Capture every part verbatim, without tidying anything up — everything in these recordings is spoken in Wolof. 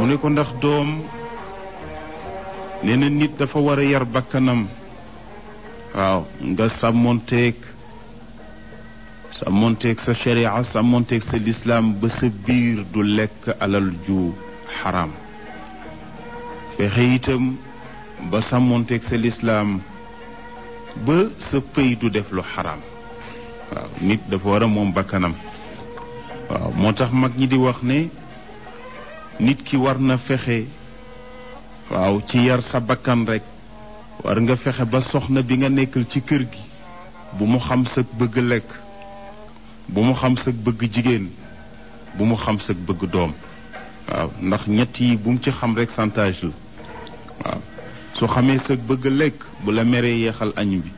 mu ne ko ndax doom nee na nit dafa war a yar bakkanam waaw nga sàmmonteeg sàmmonteeg sa sharia sàmmonteeg sa lislaam ba sa biir du lekk alal ju xaraam fexe itam ba sàmmonteeg sa lislaam ba sa pëy du def lu xaraam waaw nit dafa war a moom bakkanam waaw moo tax mag ñi di wax ne nit ki war na fexe waaw ci yar sa bakkan rek war nga fexe ba soxna bi nga nekkal ci kër gi bu mu xam sa bëgg lekk bu mu xam sa bëgg jigéen bu mu xam sa bëgg doom waaw ndax ñett yi bu mu ci xam rek chantage la waaw su xamee sa bëgg lekk bu la meree yeexal añ bi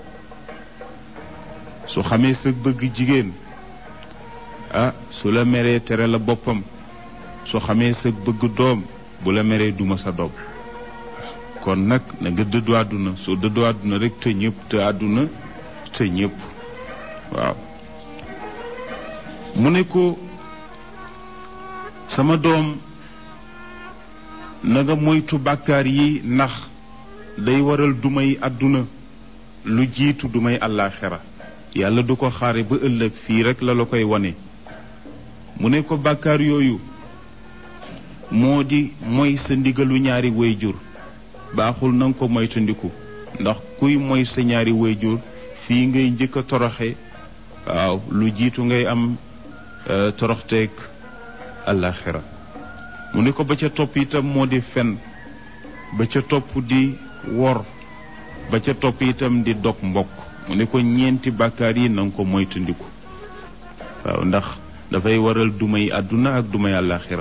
su xamee sa bëgg jigéen ah su la meree tere la boppam su xamee sa bëgg doom bu la meree duma sa doom kon nag na nga dëddu àdduna soo dëddu àdduna rek te ñëpp te àdduna te ñëpp waaw mu ne ko sama doom na nga moytu bàkkaar yi ndax day waral dumay àdduna lu jiitu dumay àllaaxira yàlla du ko xaare ba ëllëg fii rek la la koy wane mu ne ko bàkkaar yooyu moo di mooy sa ndigalu ñaari wayjur baaxul na nga ko moytandiku ndax kuy moy sa ñaari wayjur fii ngay njëkk a toroxe waaw lu jiitu ngay am toroxteeg àllaaxira mu ne ko ba ca topp itam moo di fen ba ca topp di wor ba ca topp itam di dog mbokk mu ne ko ñeenti bàkkaar yi na nga ko moytandiku waaw ndax dafay waral dumay àdduna ak dumay àllaaxira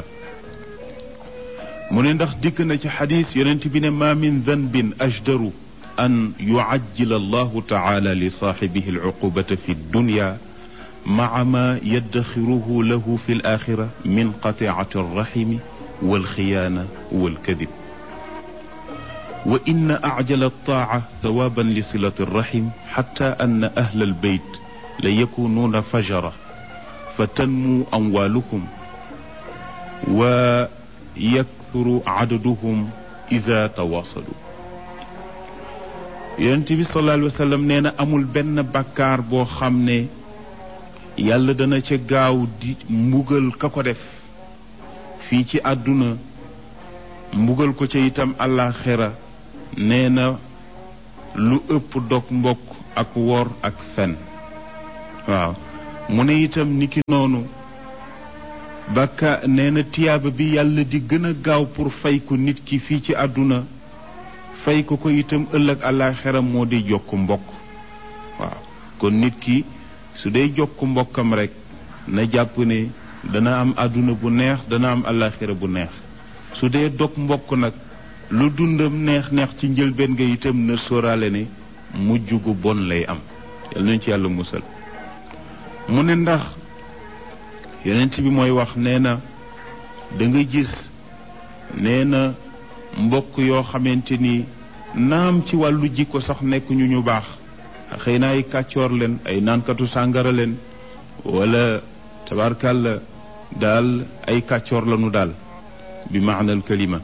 mu ne ndax dikk na ci xadis yonent bi ne ma min danbin ajdaru an yuajjila allahu taala li saaxibihi alcuqubata fi dunya maca ma yaddaxiruhu lahu fi alaxira min qatiicati alraximi walxiyaana walkadib wa inna acjala altaaca thawaaban li silati alraxim xatta anna ahla albeyt la yakunuuna fajara fa tanmu amwaaluhum wa yakthuru cadaduhum ida tawaasalu yonent bi sallallahu alayhi wa sallam nee na amul benn bàkkaar boo xam ne yàlla dana ca gaaw di mbugal ka ko def fii ci àdduna mbugal ko ca itam àllaaxira nee na lu ëpp dog mbokk ak wor ak fen waaw mu ne itam niki noonu bàkka nee na tiyaaba bi yàlla di gën a gaaw pour fay ko nit ki fii ci àdduna fay ko ko itam ëllëg àllaaxira moo di jokk mbokk waaw kon nit ki su dee jokk mbokkam rek na jàpp ne dana am àdduna bu neex dana am àllaaxira bu neex su dee dog mbokk nag lu dundam neex neex ci njëlbeen nga itam na sóoraale ne mujj gu bon lay am yal nañu ci yàlla musal mu ne ndax yonent bi mooy wax nee na da nga gis nee na mbokk yoo xamante ni naam ci wàllu jikko sax nekk ñu ñu baax xëy na ay kàccoor leen ay naankatu sàngara leen wala tabarkàlla daal ay kàccoor lanu daal bi maanal kalima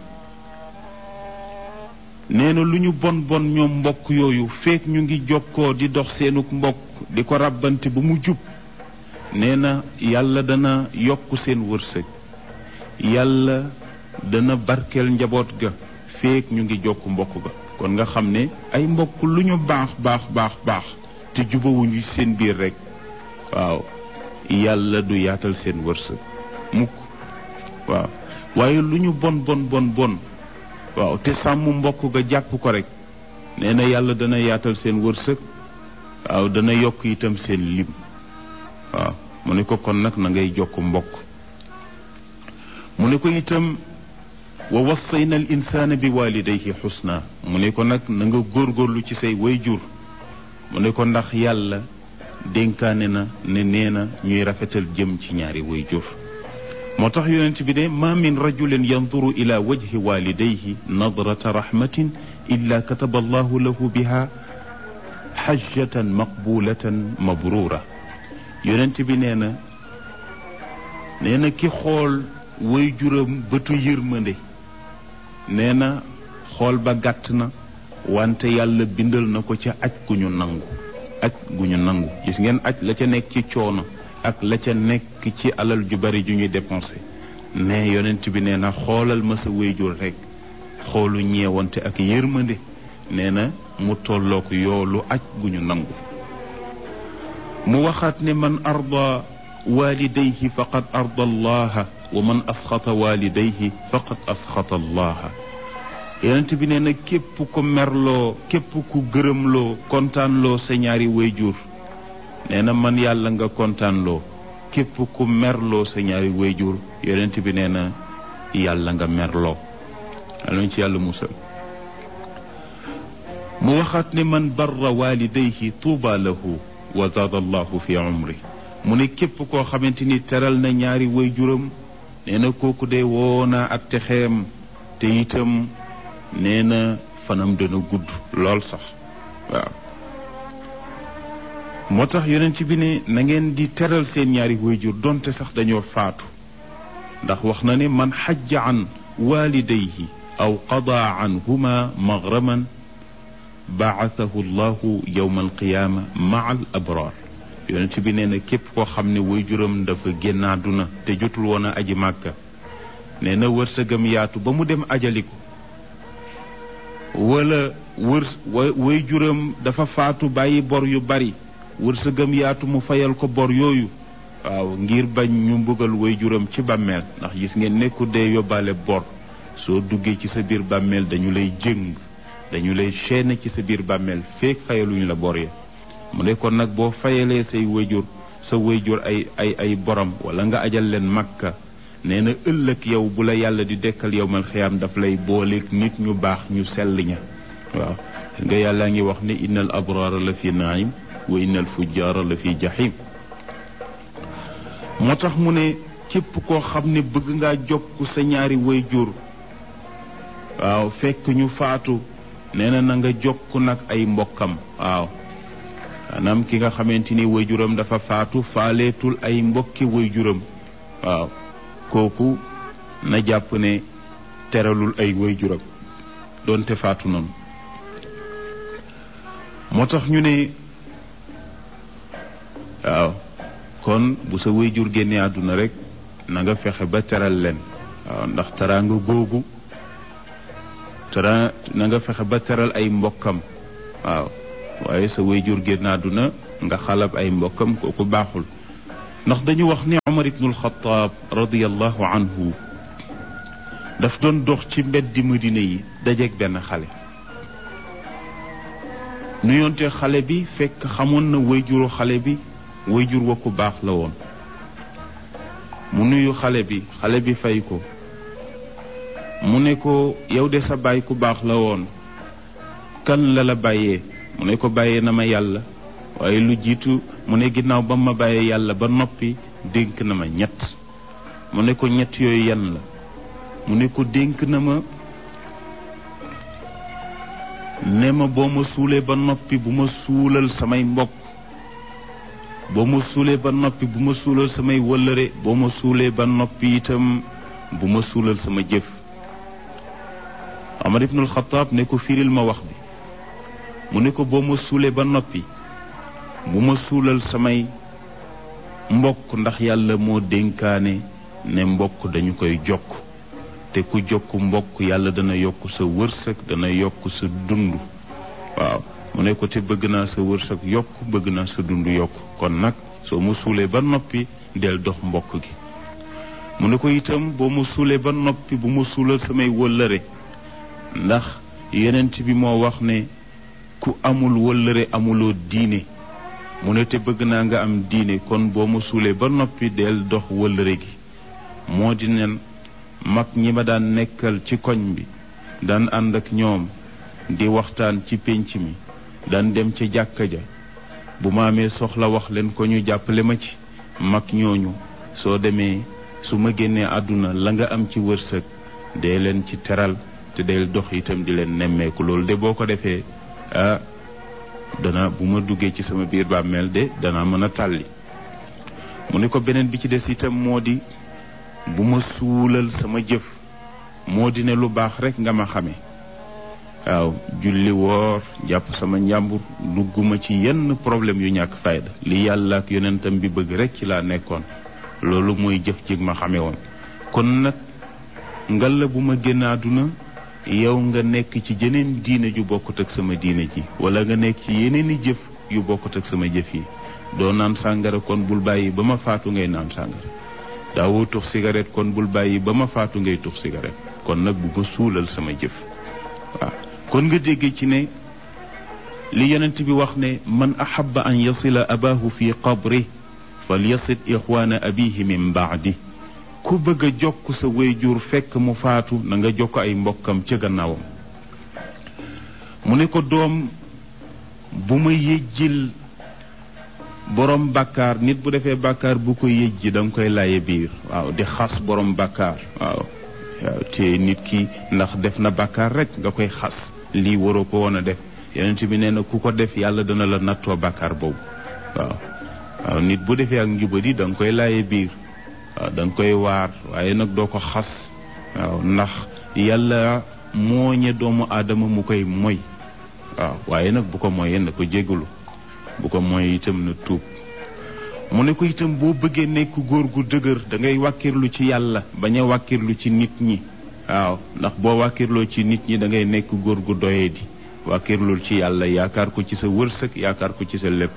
nee na lu ñu bon bon ñoom mbokk yooyu feek ñu ngi jokkoo di dox seenuk mbokk di ko ràbbante ba mu jub nee na yàlla dana yokk seen wërsëg yàlla dana barkeel njaboot ga feek ñu ngi jokk mbokk ga kon nga xam ne ay mbokk lu ñu baax baax baax baax te jubawuñu seen biir rek waaw yàlla du yaatal seen wërsëg mukk waaw waaye lu ñu bon bon bon bon waaw te sàmm mbokk ga jàpp ko rek nee na yàlla dana yaatal seen wërsëg waaw dana yokk itam seen lim waaw mu ne ko kon nag na ngay jokk mbokk mu ne ko itam wa wassayna al insaana bi walidayhi xusna mu ne ko nag na nga góorgóorlu ci say wayjur mu ne ko ndax yàlla dénkaane na ne nee na ñuy rafetal jëm ci ñaari wayjur moo tax yonent bi de ma min rajulin yanduru ila wajhi walidayhi nadrata rahmatin illa kataba allahu lahu biha xajjatan maqbulatan mabrura yonent bi nee na nee na ki xool wayjuram bëtu yërmande nee na xool ba gàtt na wante yàlla bindal na ko ca aj gu ñu nangu aj gu ñu nangu gis ngeen aj la ca nekk ci coono ak la ca nekk ci alal ju bari ju ñuy dépensé mais yonent bi nee na xoolal ma sa wéyjur rek xoolu ñeewante ak yërmande nee na mu tollook yoolu aj gu ñu nangu mu waxaat ne man arda walidayhi faqad arda allaha wa man asxata walidayhi faqad asxata allaha yonent bi nee na képp ku merloo képp ku gërëmloo kontaanloo sa ñaari wayjur nee na man yàlla nga kontaanloo képp ku merloo sa ñaari wayjur yonent bi nee na yàlla nga merloo aloñ ci yàlla musal mu waxaat ne man barra walidayhi tuuba lahu wa zaada allahu fi umri mu ne képp koo xamante ni teral na ñaari wayjuram nee na kooku de woona ak texeem te itam nee na fanam dana gudd lool sax waaw moo tax yonent bi ne na ngeen di teral seen ñaari wayjur donte sax dañoo faatu ndax wax na ne man xajja an walidayhi aw qada anhuma maghraman baathahu llahu yawma alqiyaama maa al abraar yonent bi nee na képp koo xam ne wayjuram dafa génn àdduna te jotul woon a aji màkka nee na wërsëgam yaatu ba mu dem ajali ko wala wër wayjuram dafa faatu bàyyi bor yu bari wërsëgam yaatu mu fayal ko bor yooyu waaw ngir bañ ñu mbugal wayjuram ci bàmmeel ndax gis ngeen nekku dee yóbbaale bor soo duggee ci sa biir bàmmeel dañu lay jëng dañu lay chaîne ci sa biir bàmmeel feek fayaluñu la bor ya mu ne kon nag boo fayalee say wayjur sa wayjur ay ay ay borom wala nga ajal leen makka nee na ëllëg yow bu la yàlla di dekkal yow mal xiyaam daf lay booleeg nit ñu baax ñu sell ña waaw nga yàllaa ngi wax ne innal abraara la fi naim wa innal fujjaara la fi jahim moo tax mu ne képp koo xam ne bëgg ngaa jokk sa ñaari wayjur waaw fekk ñu faatu nee na na nga jokk nag ay mbokkam waaw maanaam ki nga xamante ni wayjuram dafa faatu faaleetul ay mbokki wayjuram waaw kooku na jàpp ne teralul ay wayjuram doonte faatu noonu moo tax ñu ne waaw kon bu sa wayjur génnee àdduna rek na nga fexe ba teral leen waaw ndax teraanga googu tera na nga fexe ba teral ay mbokkam waaw waaye sa wayjur génn àdduna nga xalab ay mbokkam kooku baaxul ndax dañu wax ni Umar ibnul Xattaab radiyallahu anhu daf doon dox ci mbeddi Madina yi dajeeg benn xale nuyoonte xale bi fekk xamoon na wayjuru xale bi wayjur wa ku baax la woon mu nuyu xale bi xale bi fay ko mu ne ko yow de sa baay ku baax la woon kan la la bàyyee mu ne ko bàyyee na ma yàlla waaye lu jiitu mu ne ginnaaw ba ma bàyyee yàlla ba noppi dénk na ma ñett mu ne ko ñett yooyu yan la mu ne ko dénk na ma ne ma boo ma suulee ba noppi bu ma suulal samay mbokk boo ma suulee ba noppi bu ma suulal samay wëllëre boo ma suulee ba noppi itam bu ma suulal sama jëf Omar ibnul Xataab ne ko firil ma wax bi mu ne ko boo ma suulee ba noppi bu ma suulal samay mbokk ndax yàlla moo dénkaane ne mbokk dañu koy jokk te ku jokk mbokk yàlla dana yokk sa wërsëg dana yokk sa dund waaw mu ne ko te bëgg naa sa wërsëg yokk bëgg naa sa dund yokk kon nag soo ma suulee ba noppi del dox mbokk gi mu ne ko itam boo ma suulee ba noppi bu ma suulal samay wëllëre ndax yenent bi moo wax ne ku amul wëllëre amuloo diine mu ne te bëgg naa nga am diine kon boo ma suulee ba noppi del dox wëllëre gi moo di nen mag ñi ma daan nekkal ci koñ bi daan ànd ak ñoom di waxtaan ci pénc mi daan dem ca jàkka ja bu ma amee soxla wax leen ko ñu jàppale ma ci mag ñooñu soo demee su ma génnee àdduna la nga am ci wërsëg dee leen ci teral te del dox itam di leen nemmeeku loolu de boo ko defee ah dana bu ma duggee ci sama biir bàmmeel de dana mën a tàlli mu ne ko beneen bi ci des itam moo di bu ma suulal sama jëf moo di ne lu baax rek nga ma xame waaw julli woor jàpp sama njàmbur dugguma ci yenn problème yu ñàkk fayda li yàlla ak yonentam bi bëgg rek ci laa nekkoon loolu mooy jëf jig ma xame woon kon nag ngalla bu ma génn àdduna yow nga nekk ci jeneen diine ju bokkut ak sama diine ji wala nga nekk ci yeneeni jëf yu bokkut ak sama jëf yi doo naan sàngara kon bul bàyyi ba ma faatu ngay naan sàngara daawoo tux cigarette kon bul bàyyi ba ma faatu ngay tux cigarette kon nag bu ma suulal sama jëf waaw kon nga dégg ci ne li yonent bi wax ne man ahabba an yasila abahu fi qabri fal yasid ixwaana abihi min baadi ku bëgg a jokk sa wayjur fekk mu faatu na nga jokk ay mbokkam ca gannaawam mu ne ko doom bu ma yëjjil borom bàkkaar nit bu defee bàkkaar bu ko yëjji da nga koy laaye biir waaw di xas borom bàkkaar waaw waaw te nit ki ndax def na bàkkaar rek nga koy xas lii waroo ko woon a def yonent bi nee na ku ko def yàlla dana la nattoo bàkkaar boobu waaw waaw nit bu defee ak njubadi da nga koy laaye biir waaw da nga koy waar waaye nag doo ko xas waaw ndax yàlla mooñe doomu aadama mu koy moy waaw waaye nag bu ko moyee na ko jégalu bu ko moy itam na tuub mu ne ko itam boo bëggee nekk góor gu dëgër da ngay wàkkirlu ci yàlla bañ a wàkkirlu ci nit ñi waaw ndax boo wàkkirloo ci nit ñi da ngay nekk góor gu doyee di wàkkirlul ci yàlla yaakaar ko ci sa wërsëg yaakaar ko ci sa lépp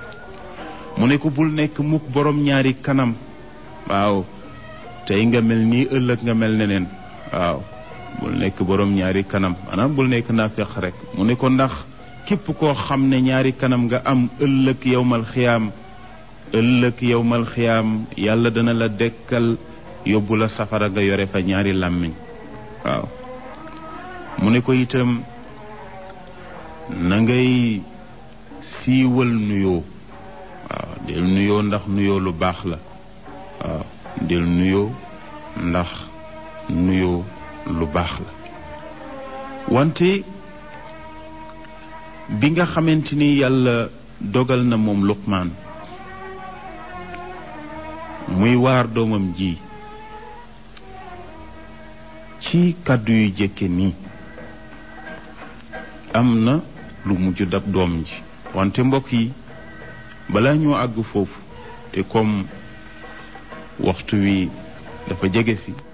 mu ne ko bul nekk mukk borom ñaari kanam waaw tey nga mel nii ëllëg nga mel neneen waaw bul nekk borom ñaari kanam maanaam bul nekk naafeq rek mu ne ko ndax képp koo xam ne ñaari kanam nga am ëllëg yowmal xiyaam ëllëg yowmal xiyaam yàlla dana la dekkal yóbbu la safara nga yore fa ñaari làmmiñ waaw mu ne ko itam na ngay siiwal nuyoo waaw del nuyoo ndax nuyoo lu baax la waaw del nuyoo ndax nuyoo lu baax la wante bi nga xamante ni yàlla dogal na moom Luqmaan muy waar doomam ji ci kàddu yu jëkke nii am na lu mujj dab doom ji wante mbokk yi balaa ñoo àgg foofu te comme waxtu wi dafa jege si